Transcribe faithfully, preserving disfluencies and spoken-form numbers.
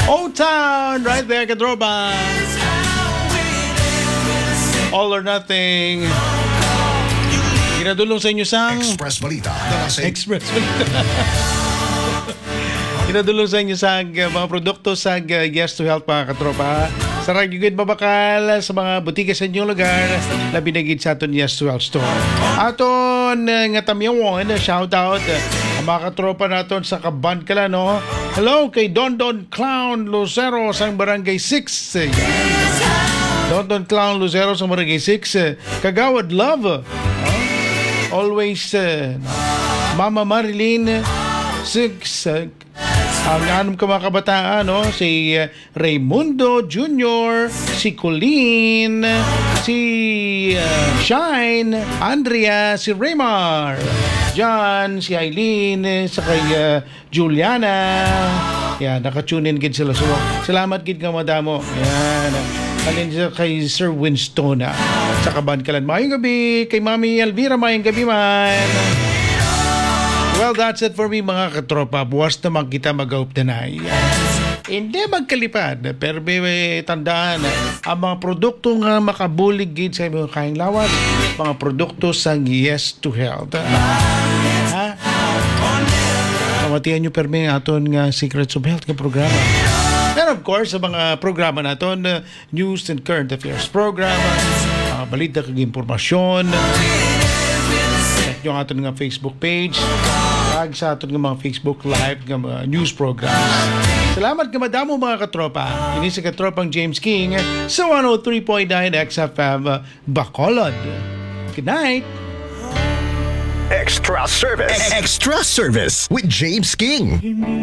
O-Town, right there, katropa. All or Nothing. Kinadulong sa inyo sang Express Balita. Dalasay. Express Kinadulong sa inyo sa uh, mga produkto sa uh, Yes to Health, mga katropa. Sa Ragyugid Babakal, sa mga butika sa inyong lugar, labi na gid sa aton Yes to Health store. Aton uh, nga tamyawon, shout out uh, ang mga katropa naton sa Kaban kala, no? Hello kay Don Don Clown Lucero sa Barangay six. Yan. Don Don Clown Lucero sa Barangay six. Uh, Kagawad Love. Uh, always uh, Mama Marilyn six. Uh, Ang anong ka mga kabataan, no? Si uh, Raymundo Junior, si Colleen, si uh, Shine, Andrea, si Raymar, John, si Eileen, sa kay uh, Juliana. Yan, nakatunin gid sila. So, salamat gid nga madamo. Yan. Alin sa kay Sir Winston, ah, sa Kaban Kalan. Mayong gabi. Kay Mami Elvira, mayong gabi man. Well, that's it for me, mga katropa. Buwas naman kita mag-aup tanay. Hindi magkalipad, pero may tandaan, ang mga produkto nga makabulig gid sa mga kaing lawas, mga produkto sa Yes to Health. Ha? Kamatihan nyo permi aton nga Secrets of Health nga programa. And of course, sa mga programa naton, uh, news and current affairs program, mga balita kag impormasyon, yung aton nga Facebook page, tag sa aton nga mga Facebook live nga mga news programs. Salamat ka madamo, mga katropa. Ini sa katropang James King sa one oh three point nine X F M Bacolod. Good night. Extra service. Extra service with James King.